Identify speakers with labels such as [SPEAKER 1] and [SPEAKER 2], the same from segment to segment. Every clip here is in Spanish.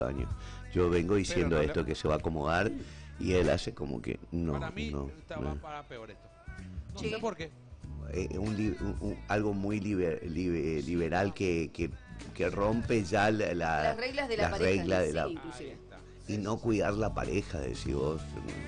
[SPEAKER 1] años. Yo vengo diciendo
[SPEAKER 2] no
[SPEAKER 1] esto, que se va a acomodar, y él hace como que no.
[SPEAKER 2] Para mí
[SPEAKER 1] no,
[SPEAKER 2] va
[SPEAKER 1] no.
[SPEAKER 2] para peor esto. No
[SPEAKER 3] Sí.
[SPEAKER 2] sé por qué.
[SPEAKER 1] Algo muy liberal que rompe ya
[SPEAKER 3] Las reglas de la
[SPEAKER 1] las
[SPEAKER 3] pareja,
[SPEAKER 1] reglas de
[SPEAKER 3] sí,
[SPEAKER 1] la,
[SPEAKER 3] inclusive.
[SPEAKER 1] y no cuidar la pareja, decís vos.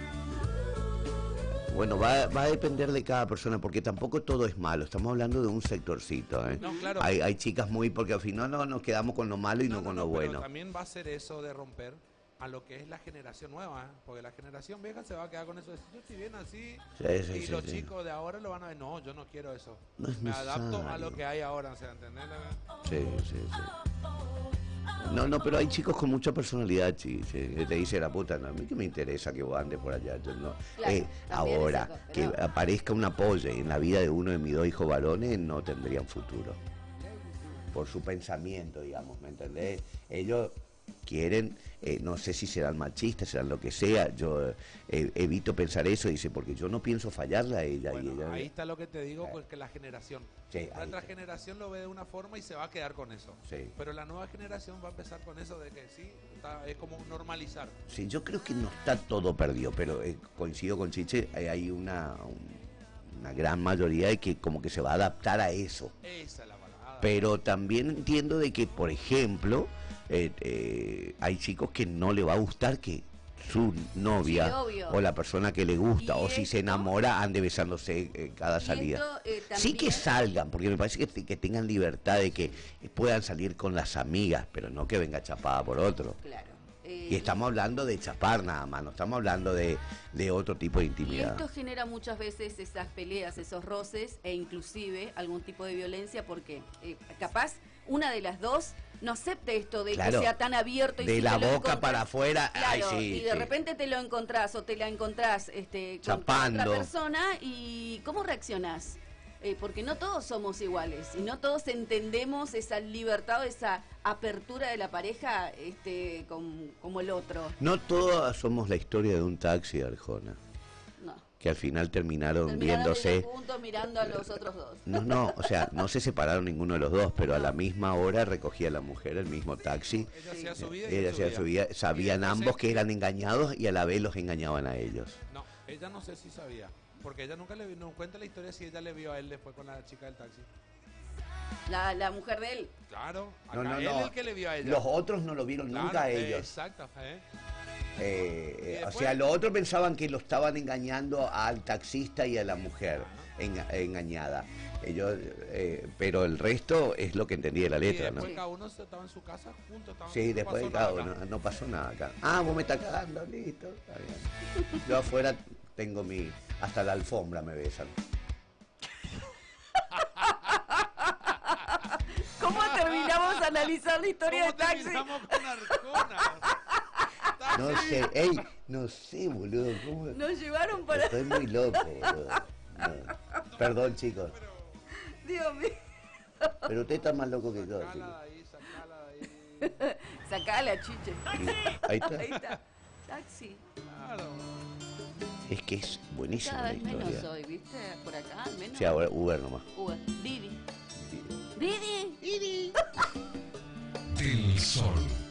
[SPEAKER 1] Bueno, va a depender de cada persona, porque tampoco todo es malo. Estamos hablando de un sectorcito, ¿eh?
[SPEAKER 2] No, claro.
[SPEAKER 1] Hay chicas muy, porque al final no nos quedamos con lo malo y no con lo
[SPEAKER 2] pero
[SPEAKER 1] bueno.
[SPEAKER 2] también va a ser eso de romper a lo que es la generación nueva, ¿eh? Porque la generación vieja se va a quedar con eso de yo estoy bien así,
[SPEAKER 1] Sí,
[SPEAKER 2] y
[SPEAKER 1] sí,
[SPEAKER 2] los
[SPEAKER 1] sí.
[SPEAKER 2] chicos de ahora lo van a ver, no, yo no quiero eso.
[SPEAKER 1] No es
[SPEAKER 2] Me adapto a
[SPEAKER 1] necesario.
[SPEAKER 2] lo que hay ahora, o sea, ¿entendés?
[SPEAKER 1] Sí, sí, sí. No, pero hay chicos con mucha personalidad, que te dice la puta, no, a mí que me interesa que vos andes por allá. Yo no.
[SPEAKER 3] Claro, también
[SPEAKER 1] Ahora,
[SPEAKER 3] es eso,
[SPEAKER 1] que
[SPEAKER 3] pero-
[SPEAKER 1] aparezca un apoyo en la vida de uno de mis dos hijos varones, no tendrían futuro. Por su pensamiento, digamos, ¿me entendés? Ellos quieren, no sé si serán machistas, serán lo que sea, yo evito pensar eso, dice, porque yo no pienso fallarle a ella.
[SPEAKER 2] Bueno,
[SPEAKER 1] y ella
[SPEAKER 2] ahí está lo que te digo, pues que la generación.
[SPEAKER 1] Sí, ahí
[SPEAKER 2] Nuestra
[SPEAKER 1] está.
[SPEAKER 2] generación lo ve de una forma y se va a quedar con eso.
[SPEAKER 1] Sí.
[SPEAKER 2] Pero la nueva generación va a empezar con eso de que sí, es como normalizar.
[SPEAKER 1] Sí, yo creo que no está todo perdido, pero coincido con Chiche, hay una gran mayoría de que como que se va a adaptar a eso.
[SPEAKER 2] Esa es la balada.
[SPEAKER 1] Pero también entiendo de que, por ejemplo, hay chicos que no le va a gustar que su novia
[SPEAKER 3] Sí, obvio.
[SPEAKER 1] o la persona que le gusta
[SPEAKER 3] Y
[SPEAKER 1] o si se
[SPEAKER 3] esto-
[SPEAKER 1] enamora ande besándose cada
[SPEAKER 3] Y
[SPEAKER 1] salida.
[SPEAKER 3] esto,
[SPEAKER 1] Sí que
[SPEAKER 3] también-
[SPEAKER 1] salgan, porque me parece que tengan libertad de que puedan salir con las amigas, pero no que venga chapada por otro.
[SPEAKER 3] Claro.
[SPEAKER 1] Y estamos hablando de chapar nada más, no estamos hablando de otro tipo de
[SPEAKER 3] Y
[SPEAKER 1] intimidad.
[SPEAKER 3] esto genera muchas veces esas peleas, esos roces e inclusive algún tipo de violencia porque capaz una de las dos no acepte esto de
[SPEAKER 1] Claro,
[SPEAKER 3] que sea tan abierto y
[SPEAKER 1] de
[SPEAKER 3] si
[SPEAKER 1] la
[SPEAKER 3] te lo
[SPEAKER 1] boca
[SPEAKER 3] encontrás-
[SPEAKER 1] para afuera, ay,
[SPEAKER 3] claro,
[SPEAKER 1] sí,
[SPEAKER 3] y de
[SPEAKER 1] sí.
[SPEAKER 3] repente te lo encontrás o te la encontrás con
[SPEAKER 1] Chapando.
[SPEAKER 3] otra persona y ¿cómo reaccionás? Porque no todos somos iguales y no todos entendemos esa libertad o esa apertura de la pareja como el otro.
[SPEAKER 1] No todos somos la historia de un taxi, Arjona,
[SPEAKER 3] No.
[SPEAKER 1] que al final terminaron
[SPEAKER 3] Terminaron
[SPEAKER 1] viéndose.
[SPEAKER 3] ellos juntos mirando a los otros dos.
[SPEAKER 1] No, o sea, no se separaron ninguno de los dos, pero a la misma hora recogía la mujer el mismo taxi.
[SPEAKER 2] Ella hacía su vida y
[SPEAKER 1] Ella
[SPEAKER 2] él
[SPEAKER 1] hacía su vida. Sabían
[SPEAKER 2] Y después
[SPEAKER 1] ambos que eran engañados y a la vez los engañaban a ellos.
[SPEAKER 2] No, ella no sé si sabía. Porque ella nunca no cuenta la historia si ella le vio a él después con la chica del taxi.
[SPEAKER 3] La mujer de él.
[SPEAKER 2] Claro, acá
[SPEAKER 1] No,
[SPEAKER 2] él es el que le vio a ella.
[SPEAKER 1] Los otros no lo vieron
[SPEAKER 2] Claro,
[SPEAKER 1] nunca a ellos.
[SPEAKER 2] Exacto,
[SPEAKER 1] O
[SPEAKER 2] después-
[SPEAKER 1] sea, los otros pensaban que lo estaban engañando al taxista y a la mujer engañada. Ellos, pero el resto es lo que entendí de la
[SPEAKER 2] Y
[SPEAKER 1] letra,
[SPEAKER 2] después
[SPEAKER 1] ¿no?
[SPEAKER 2] cada uno estaba en su casa juntos.
[SPEAKER 1] Sí,
[SPEAKER 2] no
[SPEAKER 1] después
[SPEAKER 2] pasó
[SPEAKER 1] cada
[SPEAKER 2] nada acá.
[SPEAKER 1] uno, no pasó nada acá. Ah, vos me estás cagando, listo, está bien. Yo afuera tengo hasta la alfombra me besan.
[SPEAKER 3] ¿Cómo terminamos a analizar la historia
[SPEAKER 2] ¿Cómo
[SPEAKER 3] de taxi?
[SPEAKER 2] terminamos con Arjona?
[SPEAKER 1] No sé, no sé, boludo, ¿cómo?
[SPEAKER 3] Nos llevaron para...
[SPEAKER 1] Estoy muy loco, boludo. No. Perdón, chicos,
[SPEAKER 3] Dios mío.
[SPEAKER 1] pero usted está más loco que yo,
[SPEAKER 2] Sacala
[SPEAKER 1] chicos.
[SPEAKER 2] de ahí, sacala de ahí.
[SPEAKER 3] Sacala, chiche.
[SPEAKER 1] Ahí está.
[SPEAKER 3] Ahí está. Taxi.
[SPEAKER 2] Claro.
[SPEAKER 1] Es que es buenísima
[SPEAKER 3] Cada
[SPEAKER 1] la
[SPEAKER 3] vez menos
[SPEAKER 1] historia.
[SPEAKER 3] hoy, ¿viste? Por acá, al menos.
[SPEAKER 1] Sí, ahora Uber nomás.
[SPEAKER 3] Uber. Didi. Didi.
[SPEAKER 4] Del Sol.